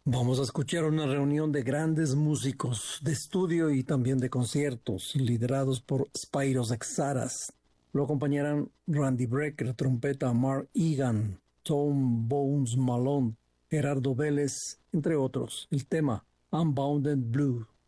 Vamos a escuchar una reunión de grandes músicos de estudio y también de conciertos, liderados por Spyros Exaras. Lo acompañarán Randy Brecker, trompeta, Mark Egan, Tom Bones Malone, Gerardo Vélez, entre otros. El tema Unbounded Blue.